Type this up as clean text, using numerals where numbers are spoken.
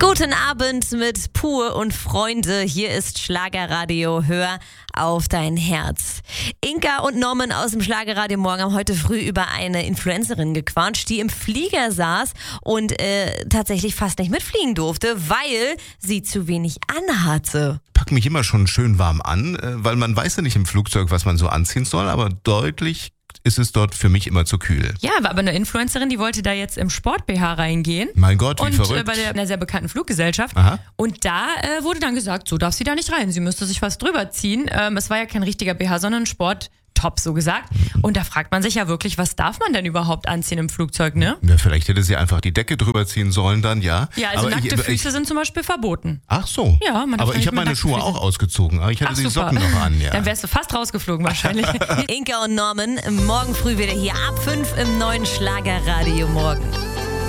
Guten Abend mit Pur und Freunde. Hier ist Schlagerradio. Hör auf dein Herz. Inka und Norman aus dem Schlagerradio Morgen haben heute früh über eine Influencerin gequatscht, die im Flieger saß und tatsächlich fast nicht mitfliegen durfte, weil sie zu wenig anhatte. Pack mich immer schon schön warm an, weil man weiß ja nicht im Flugzeug, was man so anziehen soll, aber deutlich ist es dort für mich immer zu kühl. Ja, war aber eine Influencerin, die wollte da jetzt im Sport-BH reingehen. Mein Gott, wie verrückt. Und bei einer sehr bekannten Fluggesellschaft. Aha. Und da wurde dann gesagt, so darf sie da nicht rein. Sie müsste sich was drüber ziehen. Es war ja kein richtiger BH, sondern ein Sporttop, so gesagt. Und da fragt man sich ja wirklich, was darf man denn überhaupt anziehen im Flugzeug, ne? Ja, vielleicht hätte sie einfach die Decke drüber ziehen sollen dann, ja. Ja, also aber nackte Füße sind zum Beispiel verboten. Ach so. Ja, man darf aber ich nicht habe mit meine nackten Schuhe Füßen. auch ausgezogen, aber ich hatte Ach, die super. Socken noch an, ja. Dann wärst du fast rausgeflogen wahrscheinlich. Inka und Norman morgen früh wieder hier ab 5 im neuen Schlagerradio Morgen.